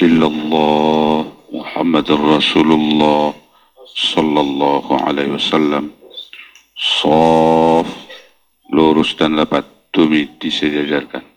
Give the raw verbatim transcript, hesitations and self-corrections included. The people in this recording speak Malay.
illallah Muhammadur Rasulullah sallallahu alaihi wasallam. Shaf, lurus dan lebat, tumit disejajarkan.